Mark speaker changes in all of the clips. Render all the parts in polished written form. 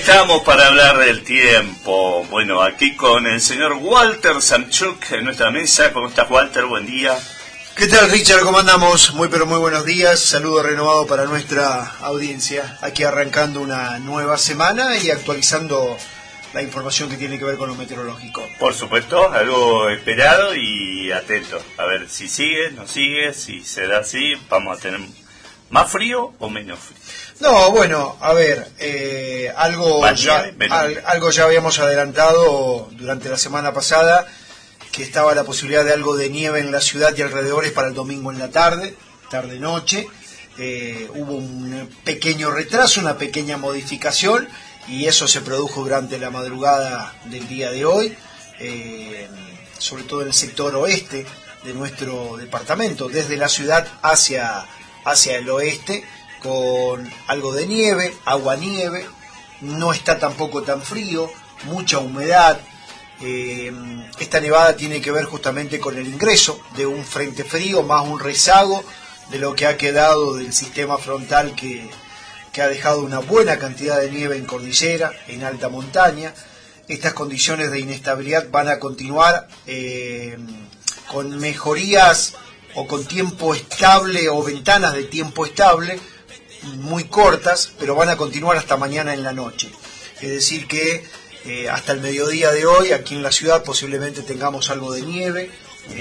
Speaker 1: estamos para hablar del tiempo. Bueno, aquí con el señor Walter Samchuk en nuestra mesa. ¿Cómo estás, Walter? Buen día.
Speaker 2: ¿Qué tal, Richard? ¿Cómo andamos? Muy buenos días. Saludo renovado para nuestra audiencia. Aquí arrancando una nueva semana y actualizando la información que tiene que ver con lo meteorológico.
Speaker 1: Por supuesto, algo esperado y atento. A ver si sigue, no sigue, si se da así, vamos a tener más frío o menos frío.
Speaker 2: No, bueno, a ver, algo ya habíamos adelantado durante la semana pasada, que estaba la posibilidad de algo de nieve en la ciudad y alrededores para el domingo en la tarde-noche. Hubo un pequeño retraso, una pequeña modificación, y eso se produjo durante la madrugada del día de hoy, sobre todo en el sector oeste de nuestro departamento, desde la ciudad hacia el oeste, con algo de nieve, aguanieve. No está tampoco tan frío, mucha humedad. Esta nevada tiene que ver justamente con el ingreso de un frente frío, más un rezago de lo que ha quedado del sistema frontal que ha dejado una buena cantidad de nieve en cordillera, en alta montaña. Estas condiciones de inestabilidad van a continuar con mejorías o con tiempo estable o ventanas de tiempo estable muy cortas, pero van a continuar hasta mañana en la noche. Es decir que hasta el mediodía de hoy, aquí en la ciudad, posiblemente tengamos algo de nieve,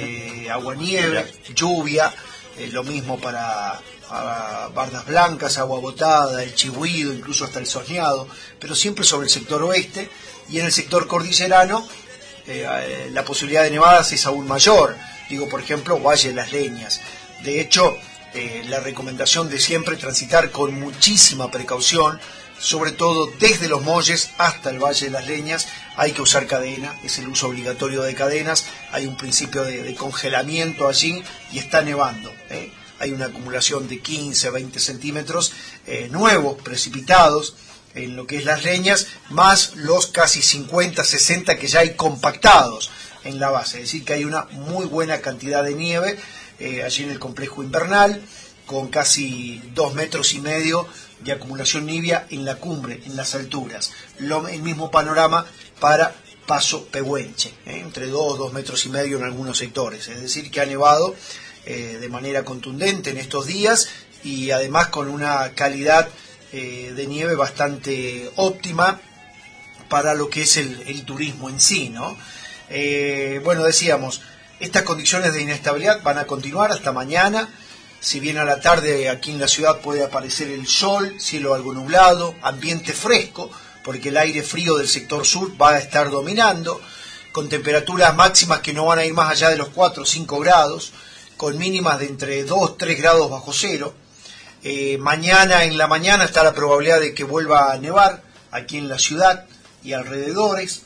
Speaker 2: aguanieve, lluvia, lo mismo para bardas blancas, agua botada, el chigüido, incluso hasta el soñado, pero siempre sobre el sector oeste. Y en el sector cordillerano la posibilidad de nevadas es aún mayor. Digo, por ejemplo, Valle de las Leñas. De hecho, la recomendación de siempre transitar con muchísima precaución, sobre todo desde los Molles hasta el Valle de las Leñas. Hay que usar cadena, es el uso obligatorio de cadenas. Hay un principio de congelamiento allí y está nevando. Hay una acumulación de 15 a 20 centímetros nuevos, precipitados en lo que es las Leñas, más los casi 50, 60 que ya hay compactados en la base. Es decir, que hay una muy buena cantidad de nieve allí en el complejo invernal, con casi 2,5 metros de acumulación nibia en la cumbre, en las alturas. El mismo panorama para Paso Pehuenche, entre 2 metros y medio en algunos sectores. Es decir, que ha nevado de manera contundente en estos días y además con una calidad de nieve bastante óptima para lo que es el turismo en sí, ¿no? Bueno, decíamos, estas condiciones de inestabilidad van a continuar hasta mañana. Si bien a la tarde aquí en la ciudad puede aparecer el sol, cielo algo nublado, ambiente fresco, porque el aire frío del sector sur va a estar dominando, con temperaturas máximas que no van a ir más allá de los 4 o 5 grados, con mínimas de entre 2 3 grados bajo cero. Mañana en la mañana está la probabilidad de que vuelva a nevar aquí en la ciudad y alrededores,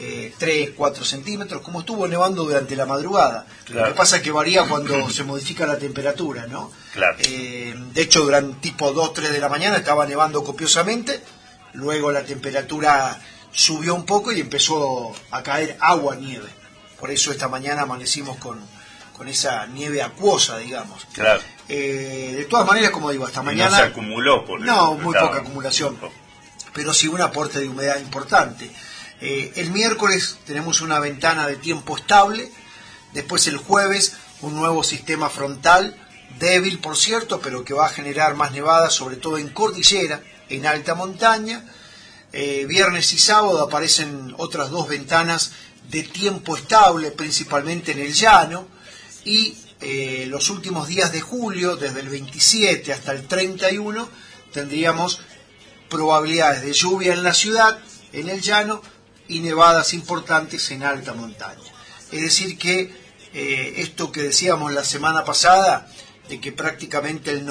Speaker 2: 3, 4 centímetros, como estuvo nevando durante la madrugada. Claro. Lo que pasa es que varía cuando se modifica la temperatura, ¿no?
Speaker 1: Claro.
Speaker 2: De hecho, durante tipo 2, 3 de la mañana estaba nevando copiosamente, luego la temperatura subió un poco y empezó a caer agua-nieve. Por eso esta mañana amanecimos con esa nieve acuosa, digamos.
Speaker 1: Claro.
Speaker 2: De todas maneras, como digo, hasta mañana...
Speaker 1: No se acumuló.
Speaker 2: No, muy poca acumulación, pero sí un aporte de humedad importante. El miércoles tenemos una ventana de tiempo estable, después el jueves un nuevo sistema frontal, débil por cierto, pero que va a generar más nevadas, sobre todo en cordillera, en alta montaña. Viernes y sábado aparecen otras 2 ventanas de tiempo estable, principalmente en el llano, y los últimos días de julio, desde el 27 hasta el 31, tendríamos probabilidades de lluvia en la ciudad, en el llano, y nevadas importantes en alta montaña. Es decir que esto que decíamos la semana pasada, de que prácticamente el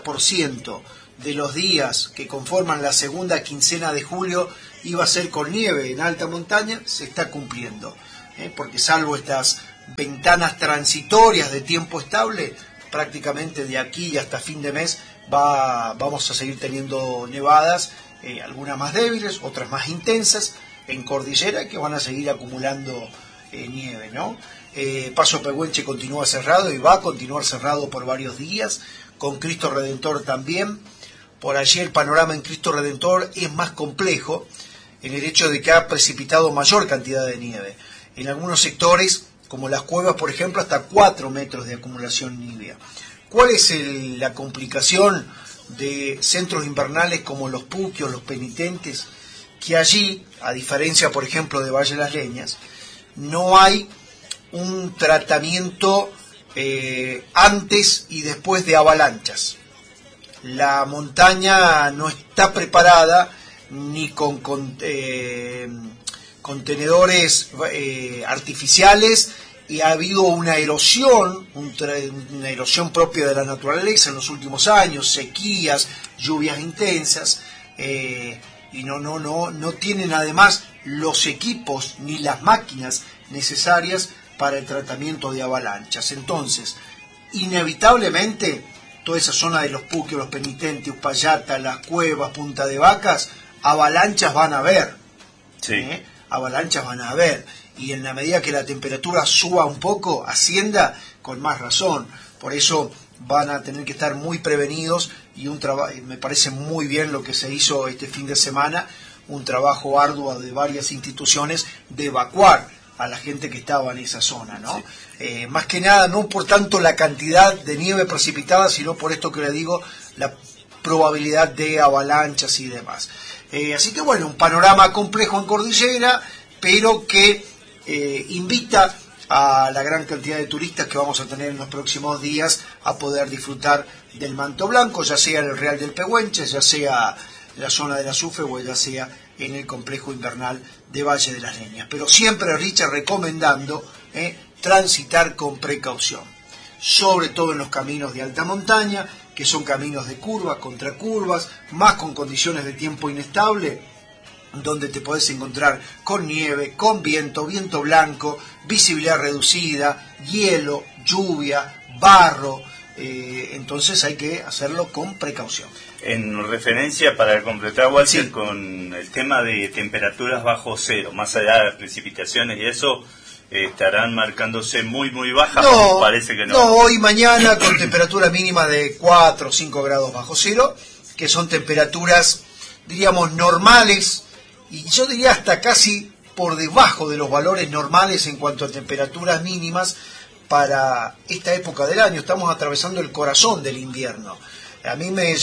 Speaker 2: 90% de los días que conforman la segunda quincena de julio iba a ser con nieve en alta montaña, se está cumpliendo, porque salvo estas ventanas transitorias de tiempo estable, prácticamente de aquí hasta fin de mes vamos a seguir teniendo nevadas, algunas más débiles, otras más intensas, en cordillera, que van a seguir acumulando nieve, ¿no? Paso Pehuenche continúa cerrado y va a continuar cerrado por varios días, con Cristo Redentor también. Por allí el panorama en Cristo Redentor es más complejo, en el hecho de que ha precipitado mayor cantidad de nieve. En algunos sectores, como las cuevas, por ejemplo, hasta 4 metros de acumulación nívea. ¿Cuál es la complicación de centros invernales como los Puquios, los Penitentes? Que allí, a diferencia, por ejemplo, de Valle de las Leñas, no hay un tratamiento antes y después de avalanchas. La montaña no está preparada ni con contenedores artificiales, y ha habido una erosión propia de la naturaleza en los últimos años, sequías, lluvias intensas, y no tienen además los equipos ni las máquinas necesarias para el tratamiento de avalanchas. Entonces, inevitablemente, toda esa zona de los Puquios, los Penitentes, Uspallata, las Cuevas, Punta de Vacas, avalanchas van a haber.
Speaker 1: Sí.
Speaker 2: Avalanchas van a haber. Y en la medida que la temperatura suba un poco, ascienda, con más razón. Por eso van a tener que estar muy prevenidos, y me parece muy bien lo que se hizo este fin de semana, un trabajo arduo de varias instituciones de evacuar a la gente que estaba en esa zona, ¿no? Sí. Más que nada, no por tanto la cantidad de nieve precipitada, sino por esto que le digo, la probabilidad de avalanchas y demás. Así que bueno, un panorama complejo en cordillera, pero que invita a la gran cantidad de turistas que vamos a tener en los próximos días a poder disfrutar del manto blanco, ya sea en el Real del Pehuenche, ya sea en la zona del Azufre o ya sea en el complejo invernal de Valle de las Leñas. Pero siempre, Richard, recomendando transitar con precaución, sobre todo en los caminos de alta montaña, que son caminos de curvas, contracurvas, más con condiciones de tiempo inestable, donde te podés encontrar con nieve, con viento blanco, visibilidad reducida, hielo, lluvia, barro. Entonces hay que hacerlo con precaución.
Speaker 1: En referencia, para completar, Walter,
Speaker 2: sí,
Speaker 1: con el tema de temperaturas bajo cero, más allá de precipitaciones y eso, ¿estarán marcándose muy bajas?
Speaker 2: No,
Speaker 1: parece que no.
Speaker 2: No, hoy y mañana con temperatura mínima de 4 o 5 grados bajo cero, que son temperaturas, diríamos, normales, y yo diría hasta casi por debajo de los valores normales en cuanto a temperaturas mínimas para esta época del año. Estamos atravesando el corazón del invierno. A mí me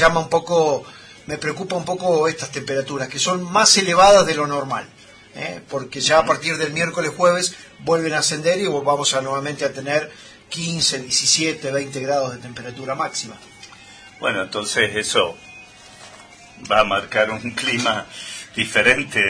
Speaker 2: preocupa un poco estas temperaturas, que son más elevadas de lo normal, porque ya a partir del miércoles, jueves, vuelven a ascender y vamos nuevamente a tener 15, 17, 20 grados de temperatura máxima.
Speaker 1: Bueno, entonces eso va a marcar un clima diferente.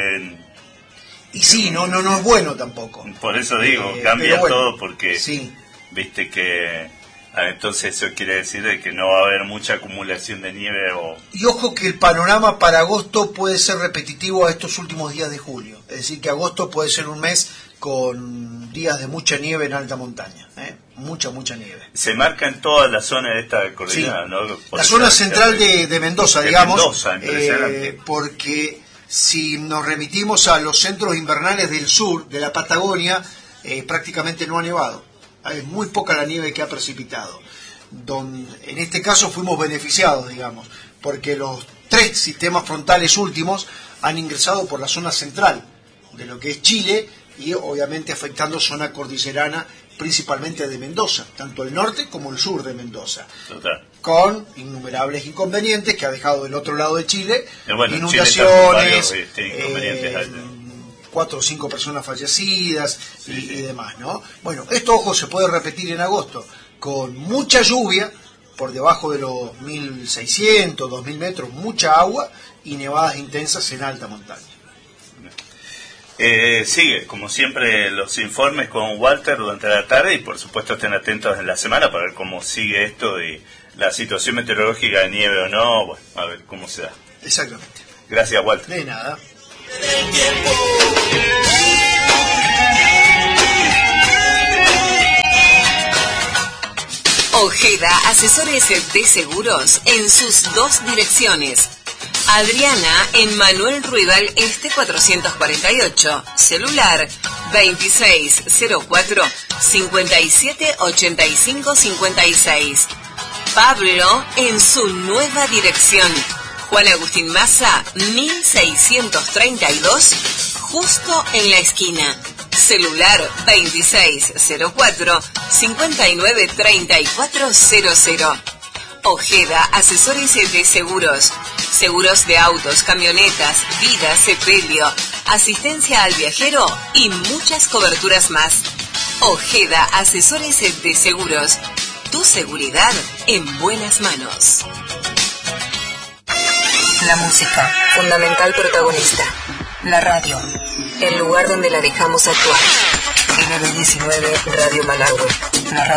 Speaker 2: Y sí, no es bueno tampoco.
Speaker 1: Por eso digo, cambia bueno, todo porque
Speaker 2: sí,
Speaker 1: viste que entonces eso quiere decir de que no va a haber mucha acumulación de nieve.
Speaker 2: Y ojo que el panorama para agosto puede ser repetitivo a estos últimos días de julio. Es decir, que agosto puede ser un mes con días de mucha nieve en alta montaña. Mucha nieve.
Speaker 1: Se marca en toda la zona de esta cordillera,
Speaker 2: sí,
Speaker 1: ¿no?
Speaker 2: La zona central de Mendoza, digamos.
Speaker 1: Mendoza, impresionante.
Speaker 2: Porque si nos remitimos a los centros invernales del sur, de la Patagonia, prácticamente no ha nevado. Es muy poca la nieve que ha precipitado. En este caso fuimos beneficiados, digamos, porque los 3 sistemas frontales últimos han ingresado por la zona central de lo que es Chile, y obviamente afectando zona cordillerana, principalmente de Mendoza, tanto el norte como el sur de Mendoza.
Speaker 1: Total.
Speaker 2: Con innumerables inconvenientes que ha dejado del otro lado de Chile,
Speaker 1: bueno,
Speaker 2: inundaciones,
Speaker 1: inconvenientes
Speaker 2: 4 o 5 personas fallecidas y demás, ¿no? Bueno, esto, ojo, se puede repetir en agosto, con mucha lluvia, por debajo de los 1.600, 2.000 metros, mucha agua y nevadas intensas en alta montaña.
Speaker 1: Sigue, como siempre, los informes con Walter durante la tarde, y por supuesto estén atentos en la semana para ver cómo sigue esto y la situación meteorológica de nieve o no, bueno, a ver cómo se da.
Speaker 2: Exactamente.
Speaker 1: Gracias, Walter.
Speaker 2: De nada.
Speaker 3: Ojeda, asesores de seguros en sus 2 direcciones. Adriana en Manuel Ruidal Este 448, celular 2604 578556. Pablo en su nueva dirección, Juan Agustín Maza, 1632, justo en la esquina. Celular 2604-593400. Ojeda, asesores de seguros. Seguros de autos, camionetas, vida, sepelio, asistencia al viajero y muchas coberturas más. Ojeda, asesores de seguros. Tu seguridad en buenas manos. La música, fundamental protagonista. La radio, el lugar donde la dejamos actuar. 919 Radio Malargüe. La radio